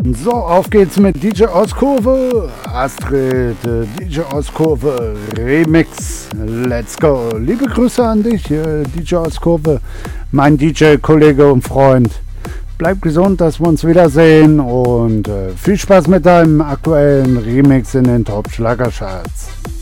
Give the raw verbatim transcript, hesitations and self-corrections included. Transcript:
So, auf geht's mit D J Ostkurve, Astrid, äh, D J Ostkurve Remix. Let's go. Liebe Grüße an dich, äh, D J Ostkurve, mein D J-Kollege und Freund. Bleib gesund, dass wir uns wiedersehen und äh, viel Spaß mit deinem aktuellen Remix in den Top-Schlagercharts.